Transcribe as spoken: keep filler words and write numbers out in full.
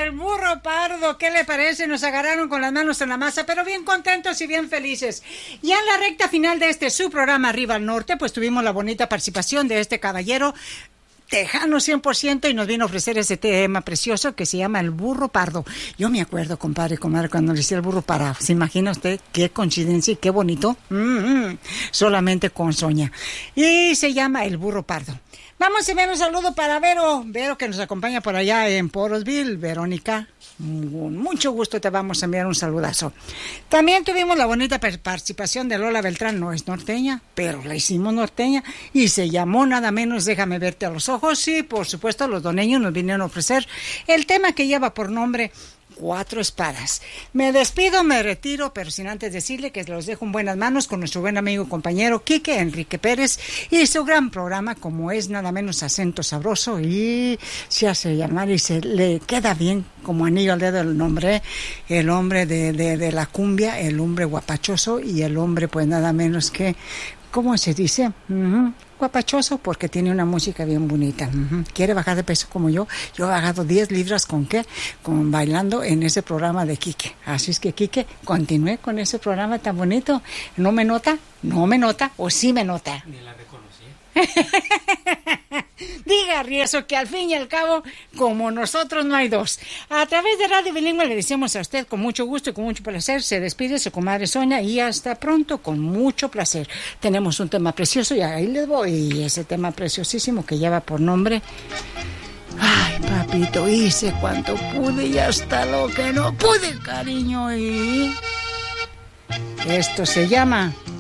el burro pardo, ¿qué le parece? Nos agarraron con las manos en la masa, pero bien contentos y bien felices. Ya en la recta final de este su programa Arriba al Norte, pues tuvimos la bonita participación de este caballero tejano cien por ciento y nos vino a ofrecer ese tema precioso que se llama el burro pardo. Yo me acuerdo, compadre, comadre, cuando le decía el burro pardo. ¿Se imagina usted qué coincidencia y qué bonito? Mm-hmm. Solamente con Soña. Y se llama el burro pardo. Vamos a enviar un saludo para Vero, Vero que nos acompaña por allá en Porosville. Verónica, con mucho gusto te vamos a enviar un saludazo. También tuvimos la bonita participación de Lola Beltrán, no es norteña, pero la hicimos norteña y se llamó nada menos Déjame verte a los ojos. Y por supuesto los doneños nos vinieron a ofrecer el tema que lleva por nombre Cuatro Espadas. Me despido, me retiro, pero sin antes decirle que los dejo en buenas manos con nuestro buen amigo y compañero Quique Enrique Pérez y su gran programa, como es nada menos Acento Sabroso, y se hace llamar y se le queda bien como anillo al dedo el nombre, el hombre de, de, de la cumbia, el hombre guapachoso y el hombre pues nada menos que, ¿cómo se dice? Uh-huh. Guapachoso porque tiene una música bien bonita. Uh-huh. Quiere bajar de peso como yo. Yo he bajado diez libras con qué, con bailando en ese programa de Quique. Así es que Quique, continúe con ese programa tan bonito. ¿No me nota? ¿No me nota? ¿O sí me nota? Ni la reconocí. Diga Rieso que al fin y al cabo, como nosotros no hay dos. A través de Radio Bilingüe le decimos a usted con mucho gusto y con mucho placer. Se despide su comadre Sonia y hasta pronto, con mucho placer. Tenemos un tema precioso y ahí les voy. Y ese tema preciosísimo que lleva por nombre... Ay, papito, hice cuanto pude y hasta lo que no pude, cariño. Y esto se llama